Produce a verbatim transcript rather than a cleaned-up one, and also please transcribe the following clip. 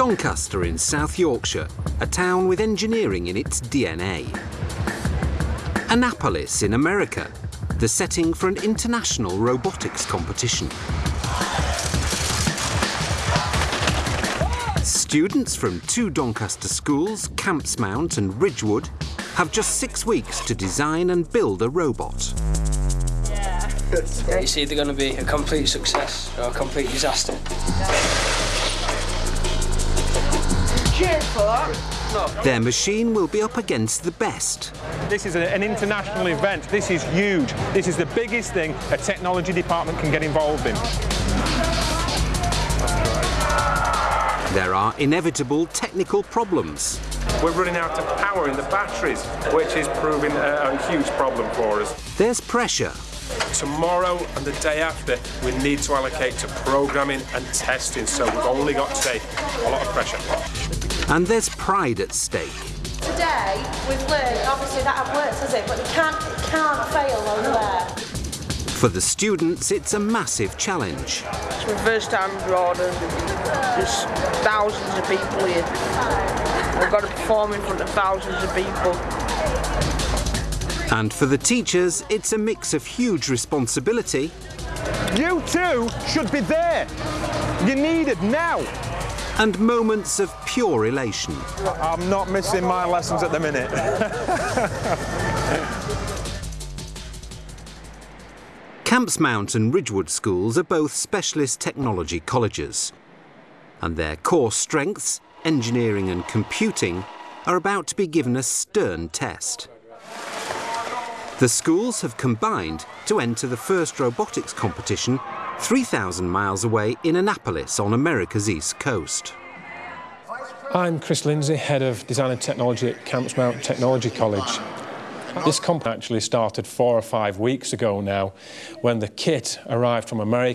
Doncaster in South Yorkshire, a town with engineering in its D N A. Annapolis in America, the setting for an international robotics competition. Students from two Doncaster schools, Campsmount and Ridgewood, have just six weeks to design and build a robot. Yeah. It's either going to be a complete success or a complete disaster. Cheers for that. Their machine will be up against the best. This is a, an international event. This is huge. This is the biggest thing a technology department can get involved in. There are inevitable technical problems. We're running out of power in the batteries, which is proving a, a huge problem for us. There's pressure. Tomorrow and the day after, we need to allocate to programming and testing, so we've only got today a lot of pressure. And there's pride at stake. Today, we've learned, obviously that hasn't worked, has it? But it can't, it can't fail over there. For the students, it's a massive challenge. It's my first time abroad and there's thousands of people here. I've got to perform in front of thousands of people. And for the teachers, it's a mix of huge responsibility. You too should be there. You're needed now. And moments of pure elation. I'm not missing my lessons at the minute. Campsmount and Ridgewood schools are both specialist technology colleges. And their core strengths, engineering and computing, are about to be given a stern test. The schools have combined to enter the first robotics competition three thousand miles away in Annapolis on America's East Coast. I'm Chris Lindsay, Head of Design and Technology at Campsmount Technology College. This competition actually started four or five weeks ago now, when the kit arrived from America.